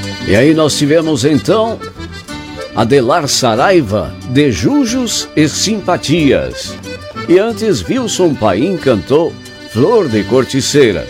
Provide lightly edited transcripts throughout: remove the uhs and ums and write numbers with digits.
E aí nós tivemos então Adelar Saraiva, de Jujos e Simpatias. E antes Wilson Paim cantou Flor de Corticeira.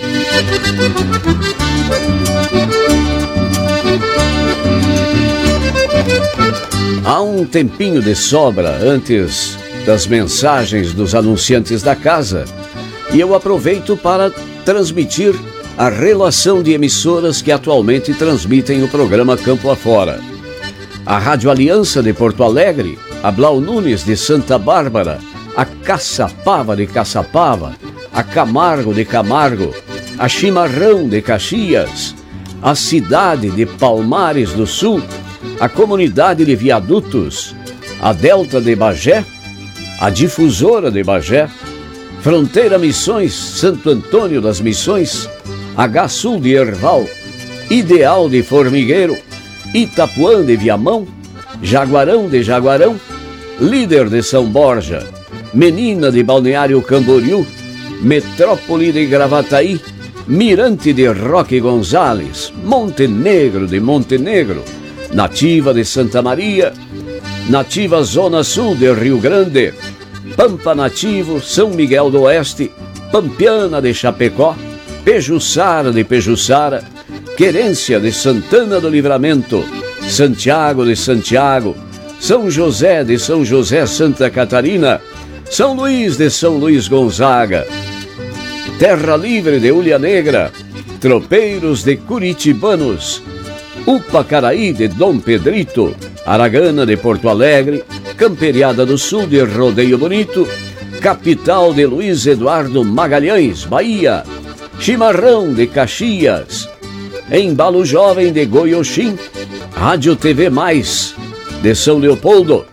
Há um tempinho de sobra antes das mensagens dos anunciantes da casa, e eu aproveito para transmitir a relação de emissoras que atualmente transmitem o programa Campo Afora. A Rádio Aliança de Porto Alegre, a Blau Nunes de Santa Bárbara, a Caçapava de Caçapava, a Camargo de Camargo, a Chimarrão de Caxias, a Cidade de Palmares do Sul, a Comunidade de Viadutos, a Delta de Bagé, a Difusora de Bagé, Fronteira Missões, Santo Antônio das Missões, H-Sul de Erval, Ideal de Formigueiro, Itapuã de Viamão, Jaguarão de Jaguarão, Líder de São Borja, Menina de Balneário Camboriú, Metrópole de Gravataí, Mirante de Roque Gonzales, Montenegro de Montenegro, Nativa de Santa Maria, Nativa Zona Sul de Rio Grande, Pampa Nativo, São Miguel do Oeste, Pampiana de Chapecó, Pejuçara de Pejuçara, Querência de Santana do Livramento, Santiago de Santiago, São José de São José Santa Catarina, São Luís de São Luís Gonzaga, Terra Livre de Ulha Negra, Tropeiros de Curitibanos, Upacaraí de Dom Pedrito, Aragana de Porto Alegre, Camperiada do Sul de Rodeio Bonito, Capital de Luiz Eduardo Magalhães, Bahia, Chimarrão de Caxias, Embalo Jovem de Goioxim, Rádio TV Mais de São Leopoldo,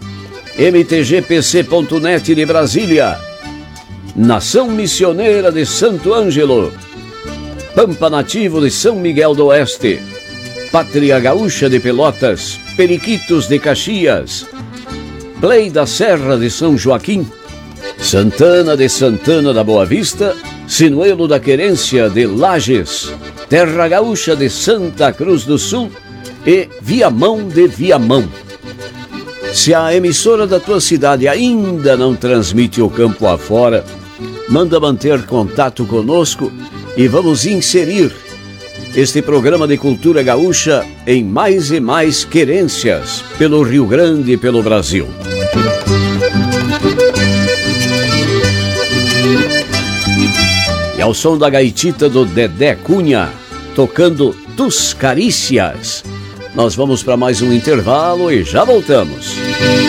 MTGPC.net de Brasília, Nação Missioneira de Santo Ângelo, Pampa Nativo de São Miguel do Oeste, Pátria Gaúcha de Pelotas, Periquitos de Caxias, Play da Serra de São Joaquim, Santana de Santana da Boa Vista, Sinuelo da Querência de Lages, Terra Gaúcha de Santa Cruz do Sul e Viamão de Viamão. Se a emissora da tua cidade ainda não transmite o Campo Afora, manda manter contato conosco e vamos inserir este programa de cultura gaúcha em mais e mais querências pelo Rio Grande e pelo Brasil. E ao som da gaitita do Dedé Cunha, tocando Tus Carícias, nós vamos para mais um intervalo e já voltamos.